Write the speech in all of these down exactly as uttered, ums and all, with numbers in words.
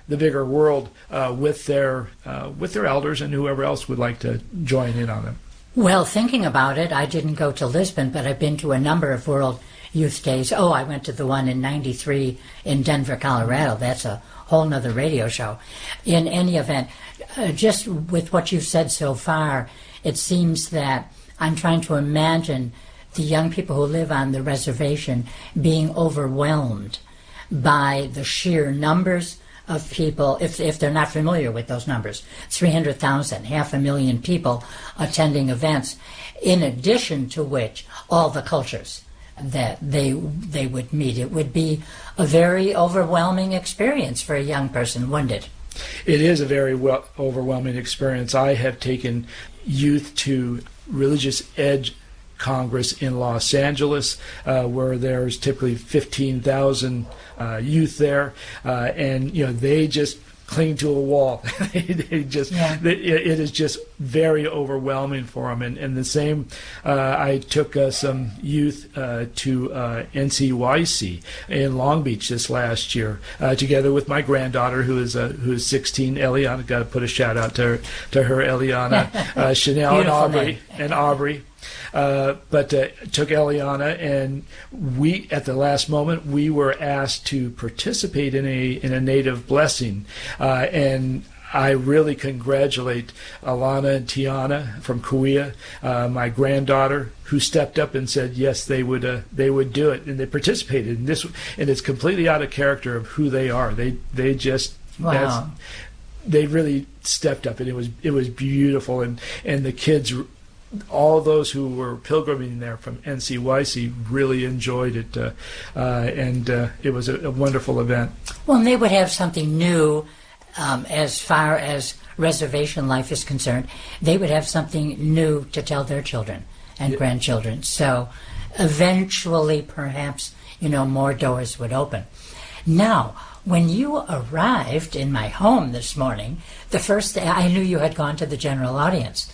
the bigger world uh, with their uh, with their elders and whoever else would like to join in on them. Well, thinking about it, I didn't go to Lisbon, but I've been to a number of World Youth Days. Oh, I went to the one in ninety-three in Denver, Colorado. That's a whole nother radio show. In any event, uh, just with what you've said so far, it seems that I'm trying to imagine the young people who live on the reservation being overwhelmed by the sheer numbers of people, if if they're not familiar with those numbers, three hundred thousand, half a million people attending events, in addition to which all the cultures that they they would meet. It would be a very overwhelming experience for a young person, wouldn't it? It is a very well, overwhelming experience. I have taken youth to Religious Edge Congress in Los Angeles, uh, where there's typically fifteen thousand uh, youth there, uh, and you know they just cling to a wall. they just yeah. they, it is just very overwhelming for them. And, and the same, uh, I took uh, some youth uh, to uh, N C Y C in Long Beach this last year, uh, together with my granddaughter who is uh, who is sixteen, Eliana. Got to put a shout out to her, to her Eliana, uh, Chanel and Aubrey name. and Aubrey. Uh, but uh, took Eliana, and we, at the last moment, we were asked to participate in a in a native blessing, uh, and I really congratulate Alana and Tiana from Kauai, uh, my granddaughter, who stepped up and said yes, they would uh, they would do it, and they participated. And this, and it's completely out of character of who they are. They they just wow. that's, they really stepped up, and it was it was beautiful, and and the kids. All those who were pilgriming there from N C Y C really enjoyed it, uh, uh, and uh, it was a, a wonderful event. Well, and they would have something new um, as far as reservation life is concerned. They would have something new to tell their children and yeah. grandchildren. So eventually, perhaps, you know, more doors would open. Now, when you arrived in my home this morning, the first day I knew you had gone to the general audience.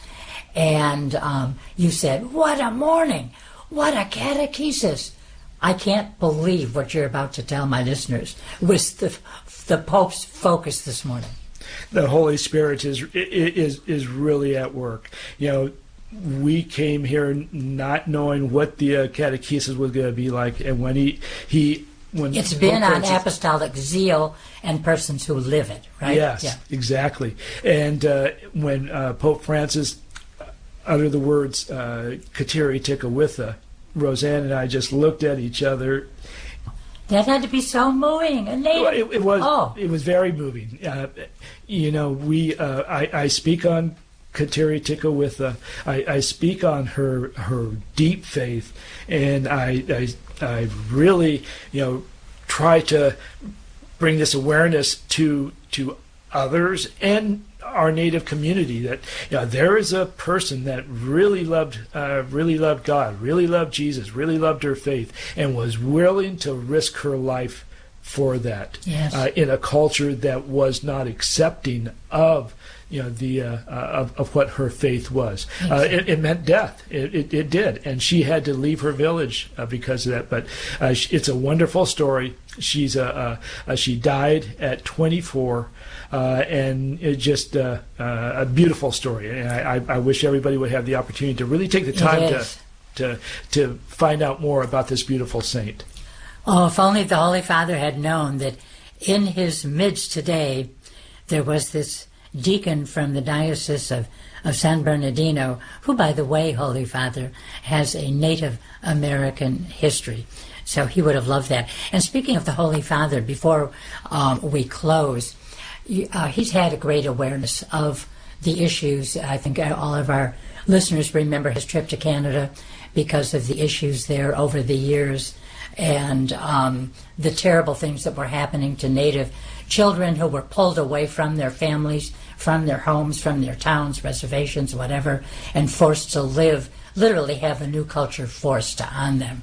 And um, you said, what a morning, what a catechesis. I can't believe what you're about to tell my listeners was the, the Pope's focus this morning. The Holy Spirit is, is, is really at work. You know, we came here not knowing what the uh, catechesis was going to be like. And when he... he when it's been on Francis, apostolic zeal and persons who live it, right? Yes, yeah. exactly. And uh, when uh, Pope Francis uttered the words uh, Kateri Tekakwitha, Roseanne and I just looked at each other. That had to be so moving. And they, it, it was. Oh. It was very moving. Uh, you know, we. Uh, I, I speak on Kateri Tekakwitha. I, I speak on her her deep faith, and I, I I really you know try to bring this awareness to to others and our native community that you know, there is a person that really loved uh, really loved God, really loved Jesus, really loved her faith, and was willing to risk her life for that. Yes. uh, in a culture that was not accepting of you know the uh, uh, of, of what her faith was. Uh, it, it meant death. It, it, it did, and she had to leave her village uh, because of that. But uh, it's a wonderful story. She's a, a, a she died at twenty-four. Uh, and it just uh, uh, a beautiful story, and I, I wish everybody would have the opportunity to really take the time to, to to find out more about this beautiful saint. Oh, if only the Holy Father had known that in his midst today there was this deacon from the Diocese of, of San Bernardino, who, by the way, Holy Father, has a Native American history. So he would have loved that. And speaking of the Holy Father, before um, we close, Uh, he's had a great awareness of the issues. I think all of our listeners remember his trip to Canada because of the issues there over the years and um, the terrible things that were happening to Native children who were pulled away from their families, from their homes, from their towns, reservations, whatever, and forced to live, literally have a new culture forced on them.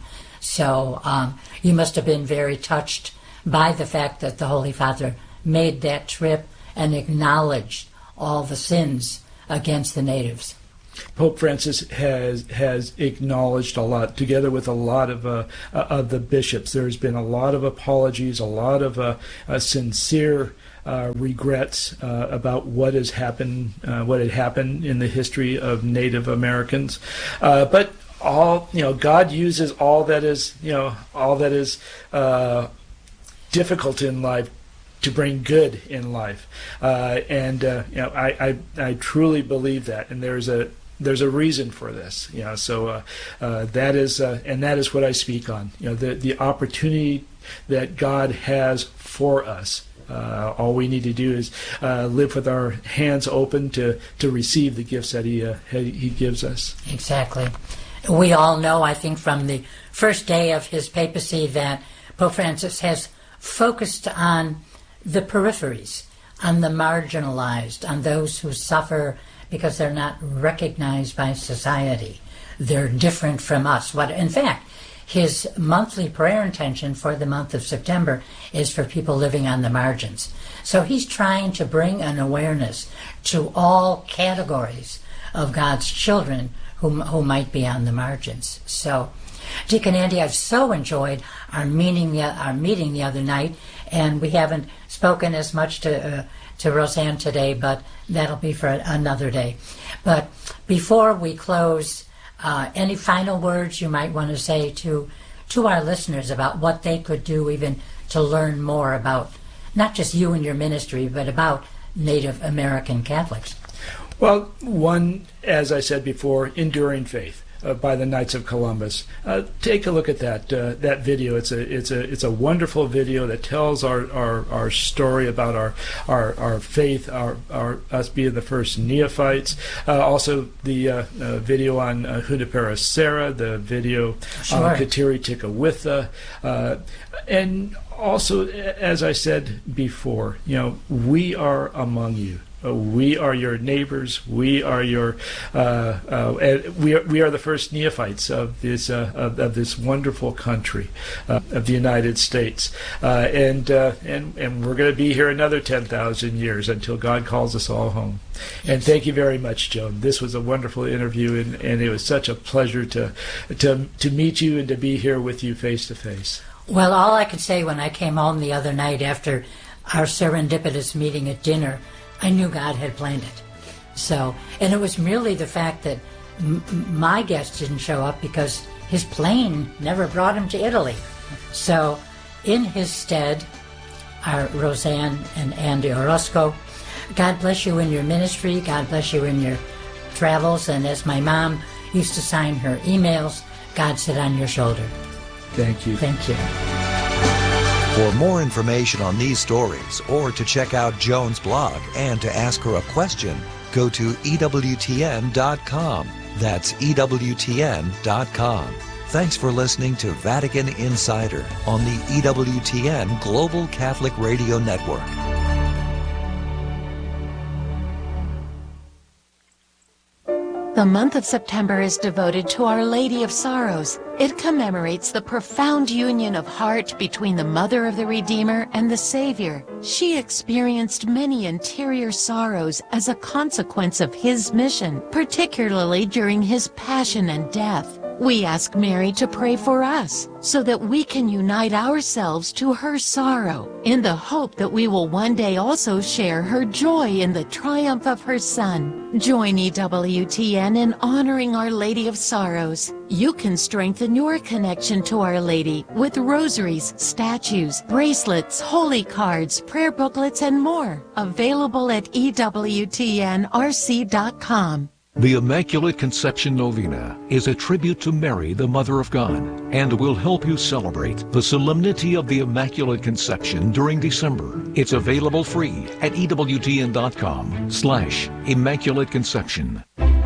So um, you must have been very touched by the fact that the Holy Father made that trip and acknowledged all the sins against the natives. Pope Francis has has acknowledged a lot, together with a lot of uh, uh, of the bishops. There's been a lot of apologies, a lot of uh, uh, sincere uh, regrets uh, about what has happened, uh, what had happened in the history of Native Americans. Uh, but all, you know, God uses all that is, you know, all that is uh, difficult in life to bring good in life. Uh, and, uh, you know, I, I, I truly believe that. And there's a, there's a reason for this, you know, so uh, uh, that is, uh, and that is what I speak on, you know, the, the opportunity that God has for us. Uh, all we need to do is uh, live with our hands open to, to receive the gifts that he, uh, he gives us. Exactly. We all know, I think, from the first day of his papacy that Pope Francis has focused on the peripheries, on the marginalized, on those who suffer because they're not recognized by society. They're different from us. What, in fact, his monthly prayer intention for the month of September is for people living on the margins. So he's trying to bring an awareness to all categories of God's children who, who might be on the margins. So, Deacon Andy, I've so enjoyed our meeting, our meeting the other night, and we haven't spoken as much to uh, to Roseanne today, but that'll be for another day. But before we close, uh, any final words you might want to say to to our listeners about what they could do even to learn more about not just you and your ministry, but about Native American Catholics? Well, one, as I said before, Enduring Faith uh, by the Knights of Columbus. Uh, take a look at that uh, that video. It's a it's a it's a wonderful video that tells our, our, our story about our our, our faith, our, our us being the first neophytes. Uh, also, the uh, uh, video on uh, Junipero Serra, the video Sure. on Kateri Tekakwitha, uh, and also, as I said before, you know, we are among you. Uh, we are your neighbors. We are your. Uh, uh, we are we are the first neophytes of this uh, of, of this wonderful country, uh, of the United States, uh, and uh, and and we're going to be here another ten thousand years until God calls us all home. And thank you very much, Joan. This was a wonderful interview, and, and it was such a pleasure to to to meet you and to be here with you face to face. Well, all I could say when I came home the other night after our serendipitous meeting at dinner, I knew God had planned it. So, and it was merely the fact that m- my guest didn't show up because his plane never brought him to Italy. So, in his stead, are Roseanne and Andy Orozco. God bless you in your ministry. God bless you in your travels. And as my mom used to sign her emails, God sit on your shoulder. Thank you. Thank you. For more information on these stories or to check out Joan's blog and to ask her a question, go to E W T N dot com. That's E W T N dot com. Thanks for listening to Vatican Insider on the E W T N Global Catholic Radio Network. The month of September is devoted to Our Lady of Sorrows. It commemorates the profound union of heart between the Mother of the Redeemer and the Savior. She experienced many interior sorrows as a consequence of his mission, particularly during his passion and death. We ask Mary to pray for us so that we can unite ourselves to her sorrow in the hope that we will one day also share her joy in the triumph of her Son. Join E W T N in honoring Our Lady of Sorrows. You can strengthen your connection to Our Lady with rosaries, statues, bracelets, holy cards, prayer booklets, and more. Available at E W T N R C dot com. The Immaculate Conception Novena is a tribute to Mary, the Mother of God, and will help you celebrate the solemnity of the Immaculate Conception during December. It's available free at E W T N dot com slash Immaculate Conception.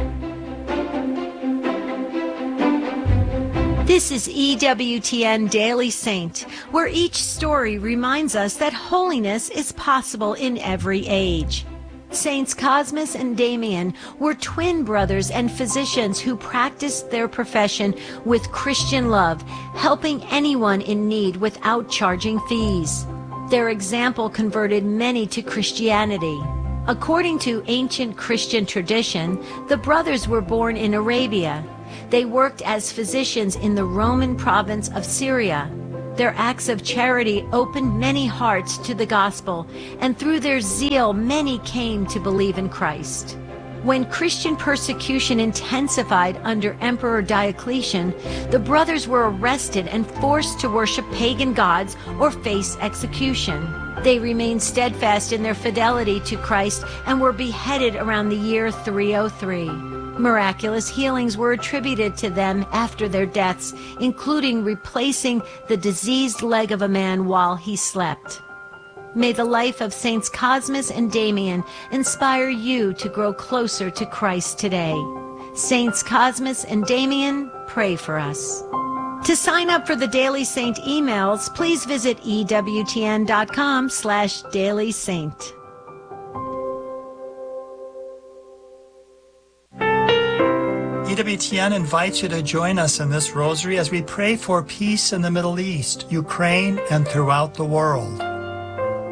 This is E W T N Daily Saint, where each story reminds us that holiness is possible in every age. Saints Cosmas and Damian were twin brothers and physicians who practiced their profession with Christian love, helping anyone in need without charging fees. Their example converted many to Christianity. According to ancient Christian tradition, the brothers were born in Arabia. They worked as physicians in the Roman province of Syria. Their acts of charity opened many hearts to the gospel, and through their zeal, many came to believe in Christ. When Christian persecution intensified under Emperor Diocletian, the brothers were arrested and forced to worship pagan gods or face execution. They remained steadfast in their fidelity to Christ and were beheaded around the year three oh three. Miraculous healings were attributed to them after their deaths, including replacing the diseased leg of a man while he slept. May the life of Saints Cosmas and Damian inspire you to grow closer to Christ today. Saints Cosmas and Damian, pray for us. To sign up for the Daily Saint emails, please visit E W T N dot com slash Daily Saint. E W T N invites you to join us in this rosary as we pray for peace in the Middle East, Ukraine, and throughout the world.